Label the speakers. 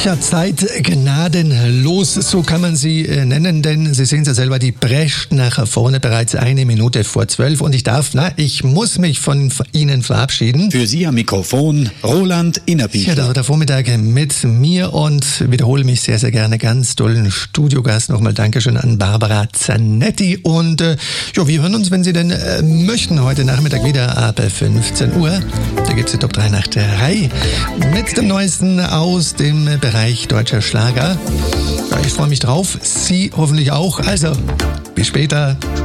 Speaker 1: Ja, Zeit gnadenlos, so kann man sie nennen, denn Sie sehen es ja selber, die prescht nach vorne bereits 1:01 und ich muss mich von Ihnen verabschieden.
Speaker 2: Für Sie am Mikrofon Roland Innerbichler.
Speaker 1: Ja, das war der Vormittag mit mir und wiederhole mich sehr, sehr gerne. Ganz tollen Studiogast. Nochmal Dankeschön an Barbara Zanetti und wir hören uns, wenn Sie denn möchten, heute Nachmittag wieder ab 15 Uhr. Da gibt es die Top 3 nach der Reihe mit dem Neuesten aus dem Bereich deutscher Schlager. Ja, ich freue mich drauf. Sie hoffentlich auch. Also, bis später.